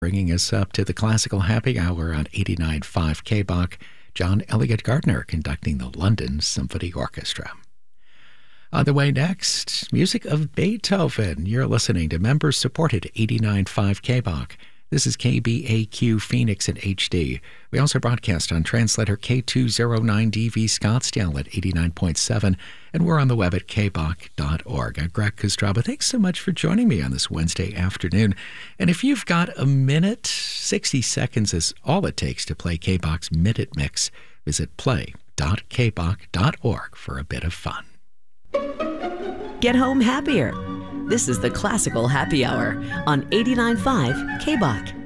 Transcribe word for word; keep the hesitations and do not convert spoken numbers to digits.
Bringing us up to the Classical Happy Hour on eighty-nine point five K B O C, John Elliott Gardner conducting the London Symphony Orchestra. On the way next, music of Beethoven. You're listening to members-supported eighty-nine point five K B O C. This is K B A Q Phoenix in H D. We also broadcast on translator K two oh nine D V Scottsdale at eighty-nine point seven, and we're on the web at k b o c dot org. I'm Greg Kostraba. Thanks so much for joining me on this Wednesday afternoon. And if you've got a minute, sixty seconds is all it takes to play K B O C's Minute Mix. Visit play dot k b o c dot org for a bit of fun. Get home happier. This is the Classical Happy Hour on eighty-nine point five K B O C.